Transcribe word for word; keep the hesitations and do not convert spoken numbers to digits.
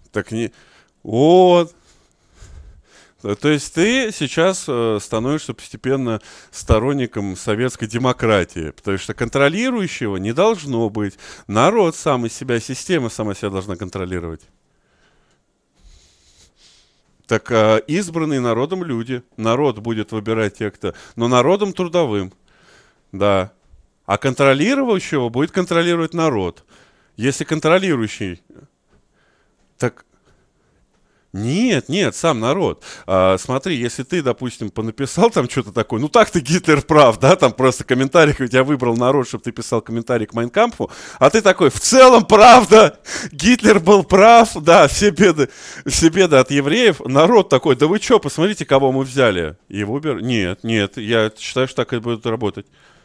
Так не... Вот. То есть ты сейчас э, становишься постепенно сторонником советской демократии, потому что контролирующего не должно быть. Народ сам из себя, система сама себя должна контролировать. Так э, избранные народом люди. Народ будет выбирать тех, кто... Но народом трудовым. Да. А контролирующего будет контролировать народ. Если контролирующий... Так... Нет, нет, сам народ. А, смотри, если ты, допустим, понаписал там что-то такое, ну так ты Гитлер прав, да, там просто комментарий у тебя выбрал народ, чтобы ты писал комментарий к Майн Кампфу, а ты такой, в целом правда, Гитлер был прав, да, все беды, все беды от евреев. Народ такой, да вы что, посмотрите, кого мы взяли. Его убер... Нет, нет, я считаю, что так и будет работать.